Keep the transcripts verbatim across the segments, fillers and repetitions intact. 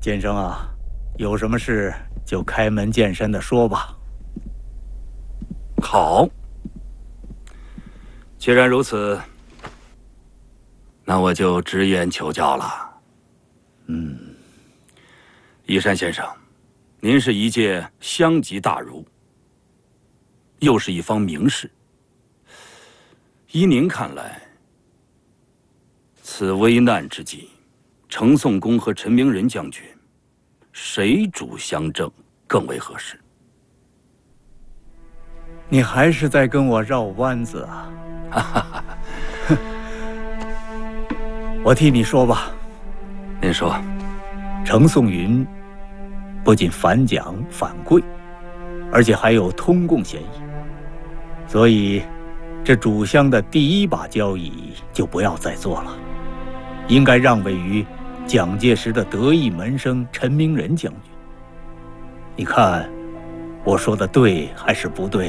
剑生啊，有什么事就开门见山的说吧。 好，既然如此，那我就直言求教了。 嗯， 依山先生，您是一介乡级大儒，又是一方名士。依您看来，此危难之际，程宋公和陈明仁将军，谁主相政更为合适？ 你还是在跟我绕弯子啊！我替你说吧。 您说， 程宋云不仅反蒋反贵，而且还有通共嫌疑，所以这主乡的第一把交椅就不要再做了，应该让位于蒋介石的得意门生陈明仁将军。你看，我说的对还是不对？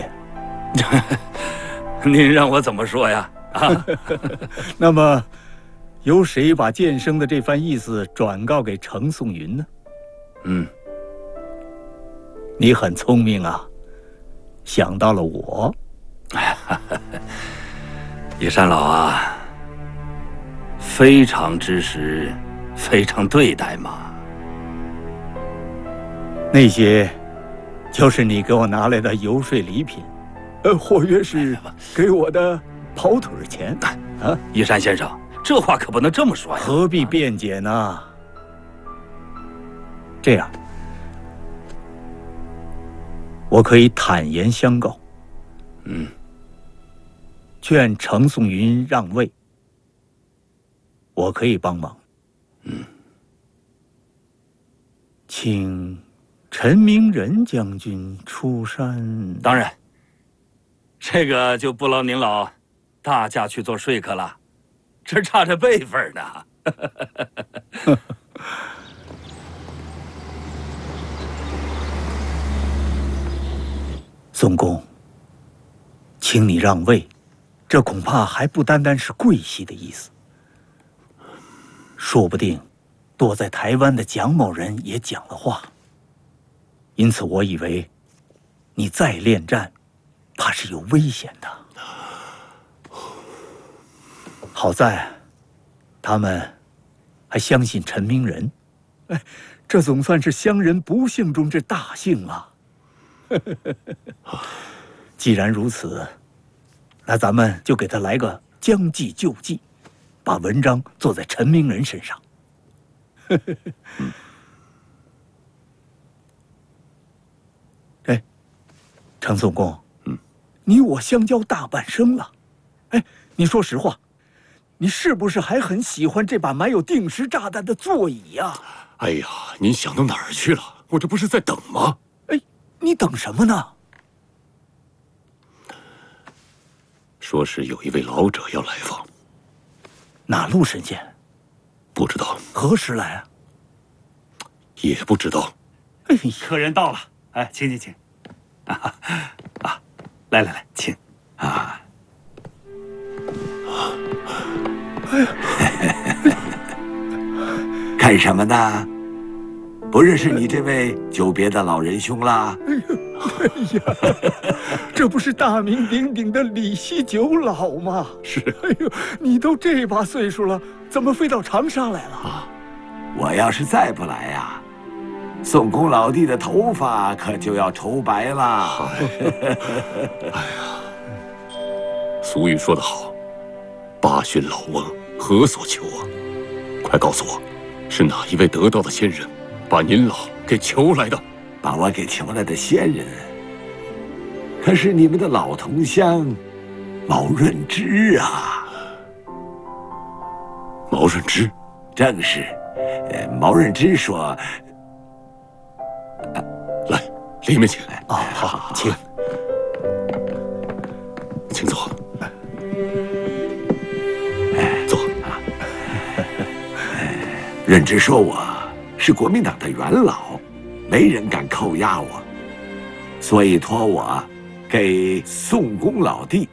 您让我怎么说呀？啊， 那么，由谁把剑生的这番意思转告给程宋云呢？ 嗯， 你很聪明啊，想到了我。 叶山老啊，非常之时，非常对待嘛。 那些，就是你给我拿来的游说礼品，呃，或约是给我的跑腿钱啊。 叶山先生，这话可不能这么说呀。 何必辩解呢？这样，我可以坦言相告。 嗯。 劝程宋云让位，我可以帮忙。 嗯， 请陈明仁将军出山。 当然，这个就不劳您老大驾去做说客了，这差着辈分呢。 宋公，请你让位。这恐怕还不单单是贵系的意思，说不定躲在台湾的蒋某人也讲了话。因此，我以为你再恋战，怕是有危险的。好在他们还相信陈明仁，哎，这总算是乡人不幸中之大幸了。既然如此，那咱们就给他来个将计就计，把文章做在陈明仁身上。哎，程宋公， 嗯， 你我相交大半生了，哎，你说实话，你是不是还很喜欢这把埋有定时炸弹的座椅呀？ 哎呀，您想到哪儿去了？我这不是在等吗？ 哎，你等什么呢？ 说是有一位老者要来访， 哪路神仙？ 不知道。 何时来啊？ 也不知道。 哎， 客人到了，哎，请请请，啊啊，来来来，请啊。 哎呀， 干什么呢？不认识你这位久别的老仁兄啦？ 哎呀，哎呀，这不是大名鼎鼎的李希九老吗？ 是。 哎呦，你都这把岁数了，怎么飞到长沙来了？ 啊，我要是再不来呀，宋公老弟的头发可就要愁白了。 哎呀，俗语说得好，八旬老翁何所求啊？快告诉我，是哪一位得道的仙人把您老给求来的？ 把我给求来的仙人，可是你们的老同乡毛润之啊。 毛润之？ 正是。呃，毛润之说， 啊、来，里面请。 啊，好，好，请， 请坐。坐。 润之说我是国民党的元老，没人敢扣押我，所以托我给宋公老弟